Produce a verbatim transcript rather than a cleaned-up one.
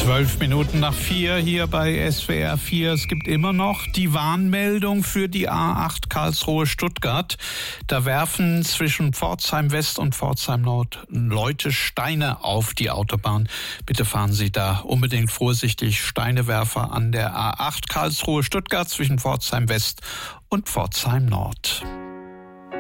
Zwölf Minuten nach vier hier bei S W R vier. Es gibt immer noch die Warnmeldung für die A acht Karlsruhe-Stuttgart. Da werfen zwischen Pforzheim West und Pforzheim Nord Leute Steine auf die Autobahn. Bitte fahren Sie da unbedingt vorsichtig. Steinewerfer an der A acht Karlsruhe-Stuttgart zwischen Pforzheim West und Pforzheim Nord.